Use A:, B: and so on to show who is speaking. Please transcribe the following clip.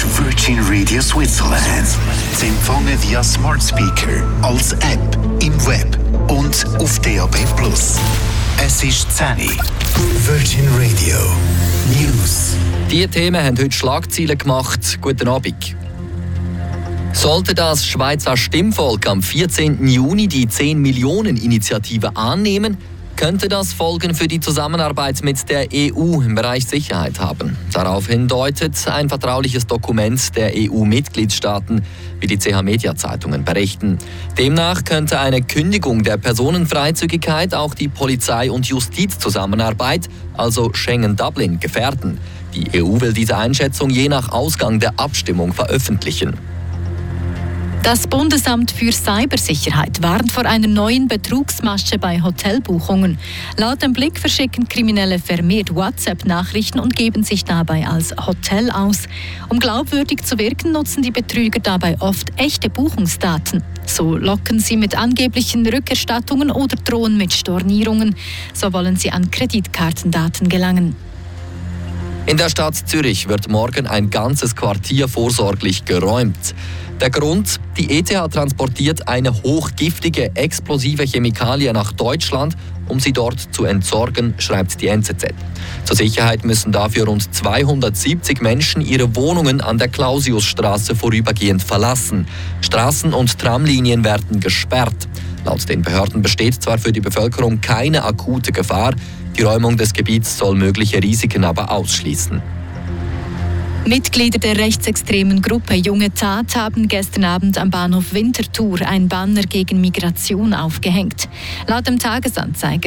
A: Virgin Radio Switzerland. Zu empfangen via Smart Speaker, als App, im Web und auf DAB+. Es ist 10 Uhr. Virgin Radio News.
B: Diese Themen haben heute Schlagzeilen gemacht. Guten Abend. Sollte das Schweizer Stimmvolk am 14. Juni die 10-Millionen-Initiative annehmen, könnte das Folgen für die Zusammenarbeit mit der EU im Bereich Sicherheit haben. Daraufhin deutet ein vertrauliches Dokument der EU-Mitgliedstaaten, wie die CH-Media-Zeitungen berichten. Demnach könnte eine Kündigung der Personenfreizügigkeit auch die Polizei- und Justizzusammenarbeit, also Schengen-Dublin, gefährden. Die EU will diese Einschätzung je nach Ausgang der Abstimmung veröffentlichen.
C: Das Bundesamt für Cybersicherheit warnt vor einer neuen Betrugsmasche bei Hotelbuchungen. Laut dem Blick verschicken Kriminelle vermehrt WhatsApp-Nachrichten und geben sich dabei als Hotel aus. Um glaubwürdig zu wirken, nutzen die Betrüger dabei oft echte Buchungsdaten. So locken sie mit angeblichen Rückerstattungen oder drohen mit Stornierungen. So wollen sie an Kreditkartendaten gelangen.
B: In der Stadt Zürich wird morgen ein ganzes Quartier vorsorglich geräumt. Der Grund: die ETH transportiert eine hochgiftige, explosive Chemikalie nach Deutschland, um sie dort zu entsorgen, schreibt die NZZ. Zur Sicherheit müssen dafür rund 270 Menschen ihre Wohnungen an der Clausiusstraße vorübergehend verlassen. Straßen- und Tramlinien werden gesperrt. Laut den Behörden besteht zwar für die Bevölkerung keine akute Gefahr, die Räumung des Gebiets soll mögliche Risiken aber ausschließen.
C: Mitglieder der rechtsextremen Gruppe Junge Tat haben gestern Abend am Bahnhof Winterthur ein Banner gegen Migration aufgehängt. Laut dem Tagesanzeiger